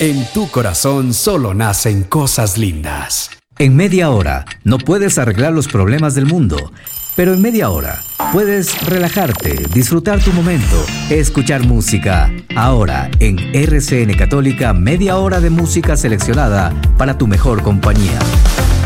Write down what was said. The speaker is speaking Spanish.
En tu corazón solo nacen cosas lindas. En media hora no puedes arreglar los problemas del mundo, pero en media hora puedes relajarte, disfrutar tu momento, escuchar música. Ahora en RCN Católica, media hora de música seleccionada para tu mejor compañía.